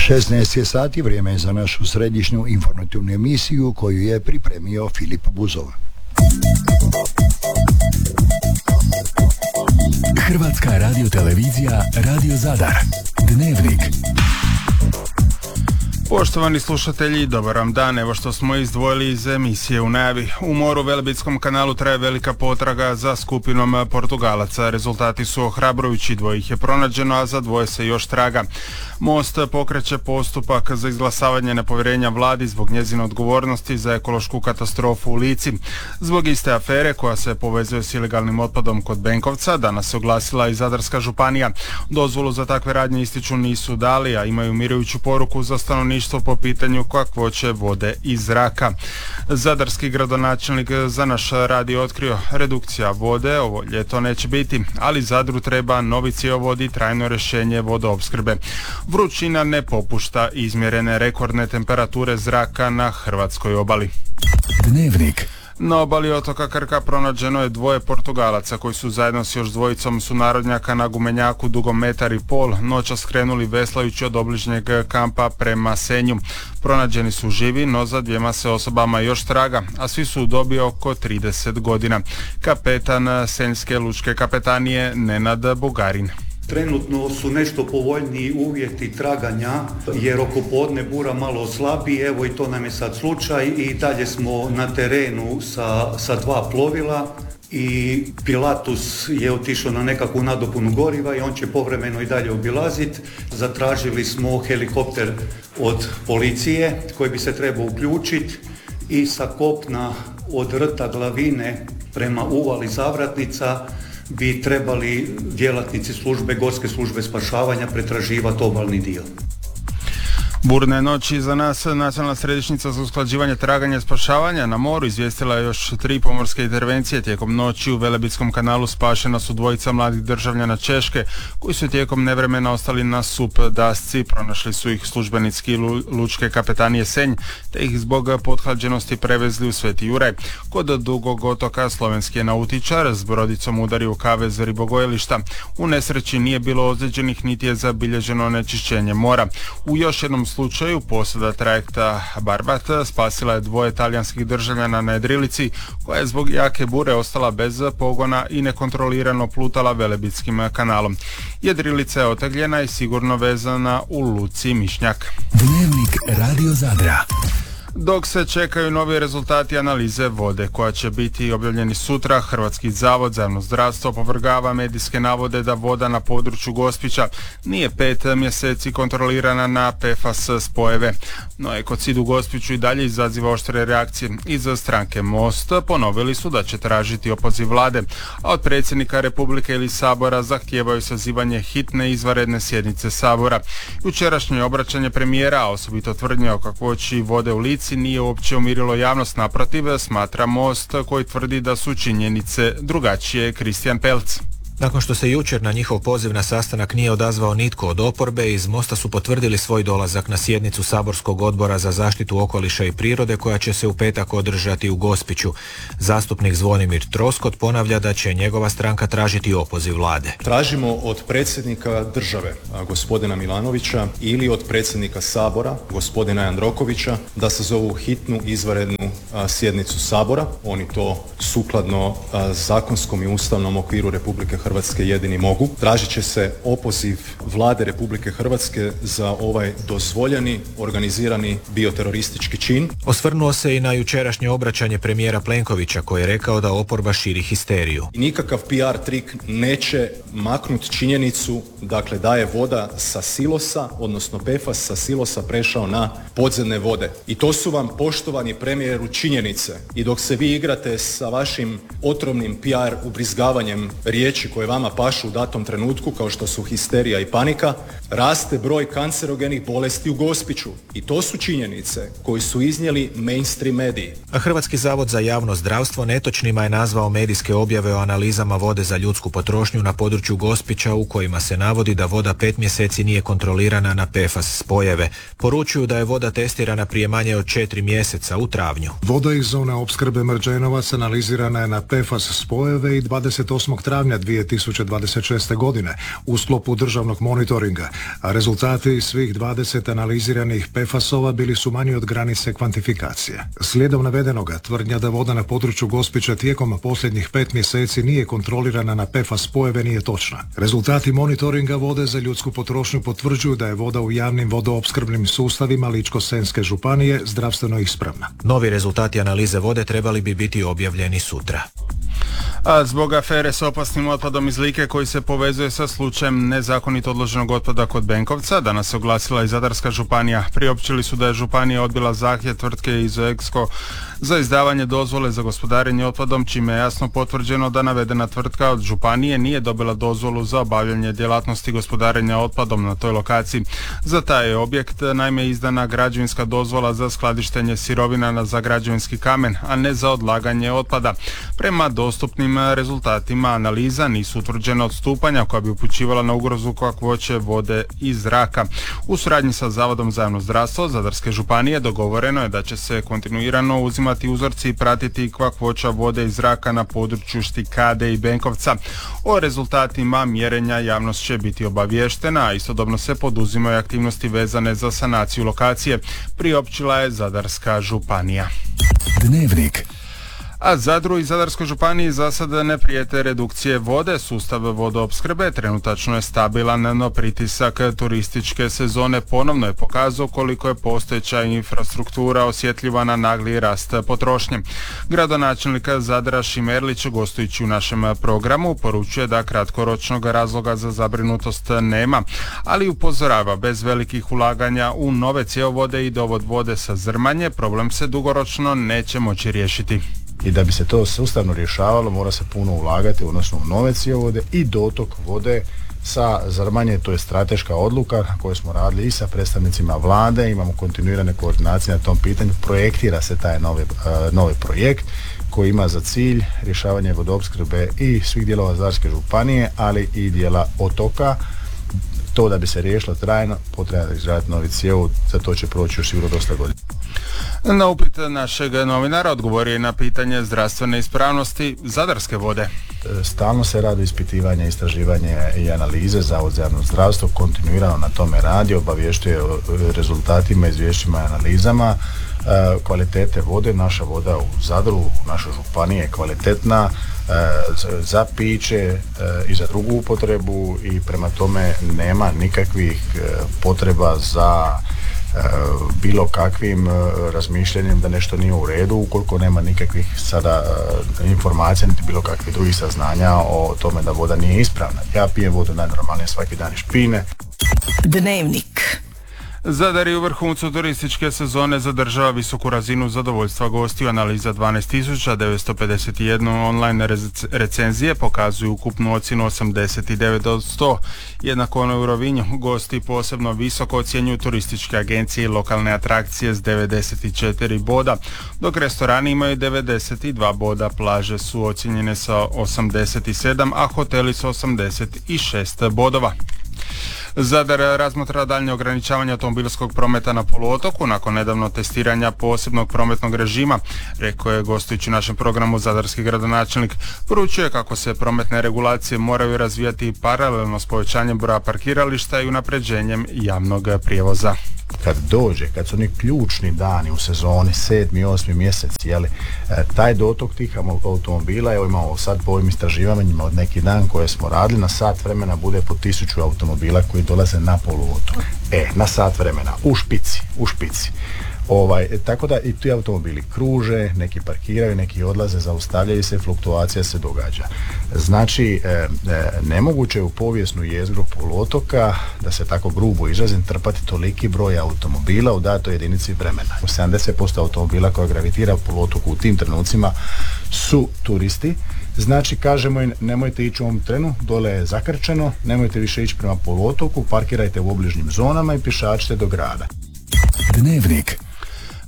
16 je sati, vrijeme je za našu središnju informativnu emisiju koju je pripremio Filip Buzov. Hrvatska radiotelevizija, Radio Zadar. Dnevnik. Poštovani slušatelji, dobar vam dan. Evo što smo izdvojili iz emisije u najavi. U moru Velebitskom kanalu traje velika potraga za skupinom Portugalaca. Rezultati su ohrabrujući, 2 ih je pronađeno, a za 2 se još traga. Most pokreće postupak za izglasavanje nepovjerenja vladi zbog njezine odgovornosti za ekološku katastrofu u Lici. Zbog iste afere koja se povezuje s ilegalnim otpadom kod Benkovca, danas se oglasila i Zadarska županija. Dozvolu za takve radnje ističu nisu dali, a imaju umirujuću poruku za stanovništvo po pitanju kakvoće vode i zraka. Zadarski gradonačelnik za naš radio otkrio: redukcija vode ovo ljeto neće biti, ali Zadru treba novi cjevovod i trajno rješenje vodoopskrbe. Vrućina ne popušta, izmjerene rekordne temperature zraka na hrvatskoj obali. Dnevnik. Na obali otoka Krka pronađeno je 2 Portugalaca koji su zajedno s još 2 sunarodnjaka na gumenjaku dugom 1,5 m noćas skrenuli veslajući od obližnjeg kampa prema Senju. Pronađeni su živi, no za 2 se osobama još traga, a svi su u dobi oko 30 godina. Kapetan Senjske lučke kapetanije Nenad Bugarin. Trenutno su nešto povoljniji uvjeti traganja jer oko podne bura malo slabi, evo i to nam je sad slučaj i dalje smo na terenu sa 2 plovila i Pilatus je otišao na nekakvu nadopunu goriva i on će povremeno i dalje obilaziti. Zatražili smo helikopter od policije koji bi se trebao uključiti i sa kopna od rta Glavine prema uvali Zavratnica bi trebali djelatnici Gorske službe spašavanja pretraživati obalni dio. Burne noći za nas. Nacionalna središnjica za usklađivanje traganja i spašavanja na moru izvijestila je još 3 pomorske intervencije. Tijekom noći u Velebitskom kanalu spašena su 2 mladih državljana Češke koji su tijekom nevremena ostali na sup dasci. Pronašli su ih službenici lučke kapetanije Senj te ih zbog pothlađenosti prevezli u Sveti Juraj. Kod Dugog otoka slovenski je nautičar s brodicom udario u kavez ribogojilišta. U nesreći nije bilo ozlijeđenih niti je zabilježeno onečišćenje mora. U još jednom slučaju posada trajekta Barbat spasila je 2 talijanskih državljana na jedrilici koja je zbog jake bure ostala bez pogona i nekontrolirano plutala Velebitskim kanalom. Jedrilica je otegljena i sigurno vezana u luci Mišnjak. Dnevnik Radio Zadra. Dok se čekaju novi rezultati analize vode koja će biti objavljeni sutra, Hrvatski zavod za javno zdravstvo opovrgava medijske navode da voda na području Gospića nije 5 mjeseci kontrolirana na PFAS spojeve. No ekocid u Gospiću i dalje izaziva oštre reakcije. Iz stranke Most ponovili su da će tražiti opoziv vlade, a od predsjednika Republike ili Sabora zahtijevaju sazivanje hitne izvanredne sjednice Sabora. Jučerašnje obraćanje premijera, a osobito tvrdnje o kakvoći vode u Lici, nije uopće umirilo javnost, naprotiv, smatra Most koji tvrdi da su činjenice drugačije. Kristijan Pelc. Nakon što se jučer na njihov poziv na sastanak nije odazvao nitko od oporbe, iz Mosta su potvrdili svoj dolazak na sjednicu Saborskog odbora za zaštitu okoliša i prirode koja će se u petak održati u Gospiću. Zastupnik Zvonimir Troskot ponavlja da će njegova stranka tražiti opoziv vlade. Tražimo od predsjednika države, gospodina Milanovića, ili od predsjednika Sabora, gospodina Jandrokovića, da sazovu hitnu izvanrednu sjednicu Sabora. Oni to sukladno zakonskom i ustavnom okviru Republike Hrvatske jedini mogu. Tražit će se opoziv vlade Republike Hrvatske za ovaj dozvoljeni, organizirani bioteroristički čin. Osvrnuo se i na jučerašnje obraćanje premijera Plenkovića koji je rekao da oporba širi histeriju. Nikakav PR trik neće maknuti činjenicu, dakle, da je voda sa silosa, odnosno PFAS sa silosa prešao na podzemne vode. I to su vam, poštovani premijeru, činjenice. I dok se vi igrate sa vašim otrovnim PR ubrizgavanjem riječi koje vama pašu u datom trenutku, kao što su histerija i panika, raste broj kancerogenih bolesti u Gospiću. I to su činjenice koje su iznijeli mainstream mediji. A Hrvatski zavod za javno zdravstvo netočnima je nazvao medijske objave o analizama vode za ljudsku potrošnju na području Gospića u kojima se navodi da voda 5 mjeseci nije kontrolirana na PFAS spojeve. Poručuju da je voda testirana prije manje od 4 mjeseca u travnju. Voda iz zone opskrbe Mrđenovac analizirana je na PFAS spojeve i 28. travnja 2026. godine u sklopu državnog monitoringa. a rezultati svih 20 analiziranih PFAS-ova bili su manji od granice kvantifikacije. Slijedom navedenoga, tvrdnja da voda na području Gospića tijekom posljednjih 5 mjeseci nije kontrolirana na PFAS spojeve nije točna. Rezultati monitoringa vode za ljudsku potrošnju potvrđuju da je voda u javnim vodoopskrbnim sustavima Ličko-senjske županije zdravstveno ispravna. Novi rezultati analize vode trebali bi biti objavljeni sutra. A zbog afere s opasnim otpadom iz Like koji se povezuje sa slučajem nezakonito odloženog otpada kod Benkovca, danas se oglasila i Zadarska županija. Priopćili su da je županija odbila zahtjev tvrtke Izoexko za izdavanje dozvole za gospodarenje otpadom, čime je jasno potvrđeno da navedena tvrtka od županije nije dobila dozvolu za obavljanje djelatnosti gospodarenja otpadom na toj lokaciji. Za taj objekt naime izdana građevinska dozvola za skladištenje sirovina za građevinski kamen, a ne za odlaganje otpada. Prema dostupnim rezultatima analiza nisu utvrđena odstupanja koja bi upućivala na ugrozu kakvoće vode i zraka. U suradnji sa Zavodom za javno zdravstvo Zadarske županije dogovoreno je da će se kontinuirano uzimati uzorci i pratiti kakvoća vode i zraka na području Štikade i Benkovca. O rezultatima mjerenja javnost će biti obaviještena, a istodobno se poduzimaju aktivnosti vezane za sanaciju lokacije, priopćila je Zadarska županija. Dnevnik. A Zadru i Zadarskoj županiji za sada ne prijete redukcije vode. Sustav vodoopskrbe trenutačno je stabilan, no pritisak turističke sezone ponovno je pokazao koliko je postojeća infrastruktura osjetljiva na nagli rast potrošnje. Gradonačelnik Zadra Šimerlić, gostujući u našem programu, poručuje da kratkoročnog razloga za zabrinutost nema, ali upozorava bez velikih ulaganja u nove cjevovode i dovod vode sa Zrmanje problem se dugoročno neće moći riješiti. I da bi se to sustavno rješavalo mora se puno ulagati, odnosno u nove cjevovode i dotok vode sa Zrmanje. To je strateška odluka koju smo radili i sa predstavnicima vlade, imamo kontinuirane koordinacije na tom pitanju, projektira se taj novi projekt koji ima za cilj rješavanje vodoopskrbe i svih dijelova Zadarske županije, ali i dijela otoka. To da bi se riješilo trajno, potrebno da izraditi novi cjevovod, za to će proći još sigurno dosta godina. Na upit našeg novinara odgovorio je na pitanje zdravstvene ispravnosti Zadarske vode. Stalno se radi ispitivanje, istraživanje i analize. Zavod za javno zdravstvo kontinuirano na tome radi, obavještuje o rezultatima, izvješćima i analizama kvalitete vode. Naša voda u Zadru, u našoj županiji je kvalitetna za piće i za drugu upotrebu i prema tome nema nikakvih potreba za bilo kakvim razmišljanjem da nešto nije u redu, ukoliko nema nikakvih sada informacija niti bilo kakvih drugih saznanja o tome da voda nije ispravna. Ja pijem vodu najnormalnije svaki dan iz špine. Dnevnik. Zadar je u vrhuncu turističke sezone zadržava visoku razinu zadovoljstva gostiju. Analiza 12.951 online recenzije pokazuju ukupnu ocjenu 89 od 100. Jednako ono u Rovinju gosti posebno visoko ocjenjuju turističke agencije i lokalne atrakcije s 94 boda, dok restorani imaju 92 boda, plaže su ocjenjene sa 87, a hoteli sa 86 bodova. Zadar razmatra daljnje ograničavanje automobilskog prometa na poluotoku nakon nedavno testiranja posebnog prometnog režima, rekao je gostujući u našem programu zadarski gradonačelnik. Poručuje kako se prometne regulacije moraju razvijati paralelno s povećanjem broja parkirališta i unapređenjem javnog prijevoza. Kad su oni ključni dani u sezoni, 7. i 8. mjesec, taj dotok tih automobila, evo imamo sad po ovim istraživanjima od neki dan koje smo radili, na sat vremena bude po 1000 automobila koji dolaze na poluotok. Na sat vremena, u špici. Tako da i ti automobili kruže, neki parkiraju, neki odlaze, zaustavljaju se, fluktuacija se događa. Znači, nemoguće je u povijesnu jezgru poluotoka, da se tako grubo izrazim, trpati toliki broj automobila u datoj jedinici vremena. 70% automobila koja gravitira poluotoku u tim trenucima su turisti. Znači, kažemo im, nemojte ići u ovom trenu, dole je zakrčeno, nemojte više ići prema poluotoku, parkirajte u obližnjim zonama i pješačite do grada. Dnevnik.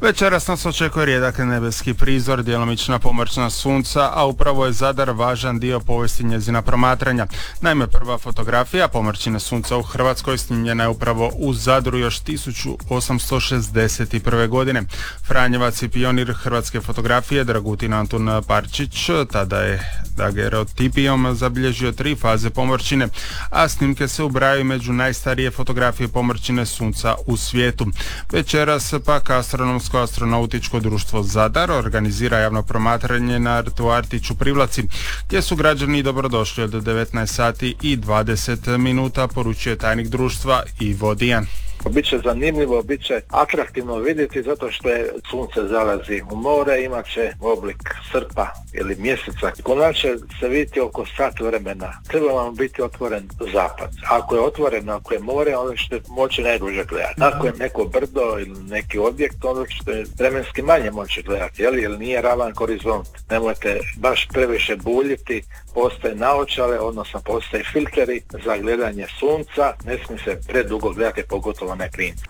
Večeras nas očekuje rijedak nebeski prizor, djelomična pomrčna sunca, a upravo je Zadar važan dio povijesti njezina promatranja. Naime, prva fotografija pomrčine sunca u Hrvatskoj snimljena je upravo u Zadru još 1861. godine. Franjevac i pionir hrvatske fotografije Dragutin Antun Parčić tada je dagerotipijom zabilježio 3 faze pomrčine, a snimke se ubrajaju među najstarije fotografije pomrčine sunca u svijetu. Večeras pak Astronomsko-astronautičko društvo Zadar organizira javno promatranje na rtu Artić u Privlaci, gdje su građani dobrodošli od 19 sati i 20 minuta, poručuje tajnik društva Ivo Dijan. Biće zanimljivo, biće atraktivno vidjeti zato što je sunce zalazi u more, imat će oblik srpa ili mjeseca. Kod će se vidjeti oko sat vremena. Treba vam biti otvoren zapad. Ako je otvoren, ako je more, onda ćete moći najduže gledati. Ako je neko brdo ili neki objekt, onda ćete vremenski manje moći gledati, jer nije ravan horizont. Nemojte baš previše buljiti, postoje naočale, odnosno postoje filteri za gledanje sunca, ne smije se predugo gledati, pogotovo ne klinci.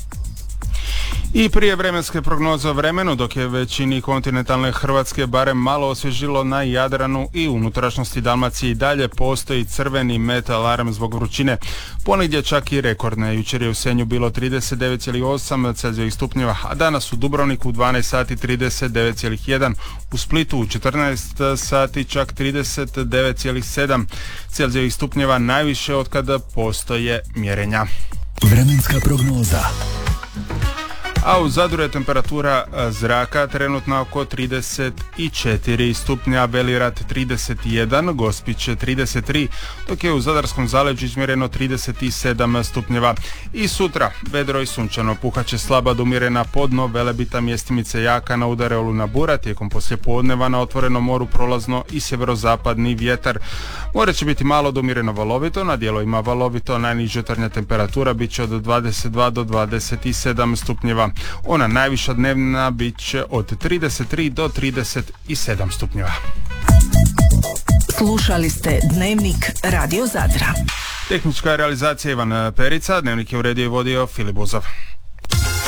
I prije vremenske prognoze o vremenu, dok je većini kontinentalne Hrvatske barem malo osvježilo na Jadranu i unutrašnjosti Dalmacije, i dalje postoji crveni alarm zbog vrućine. Ponegdje čak i rekordne. Jučer je u Senju bilo 39,8 Celzijevih stupnjeva, a danas u Dubrovniku u 12 sati 39,1, u Splitu u 14 sati čak 39,7 Celzijevih stupnjeva, najviše od kada postoje mjerenja. Vremenska prognoza. A u Zadru je temperatura zraka trenutno oko 34 stupnja, Beli Rat 31, Gospić 33, dok je u Zadarskom zaleđu izmjereno 37 stupnjeva. I sutra vedro i sunčano, puhaće slaba do umjerena podno, Velebita, mjestimice jaka, na udare olujna bura, tijekom poslijepodneva na otvorenom moru prolazno i sjeverozapadni vjetar. More će biti malo do umjereno valovito, na dijelovima valovito, najniža jutarnja temperatura bit će od 22 do 27 stupnjeva. Ona najviša dnevna bit će od 33 do 37 stupnjeva. Slušali ste Dnevnik Radio Zadra. Tehnička realizacija Ivan Perica, Dnevnik je uredio i vodio Filip Buzov.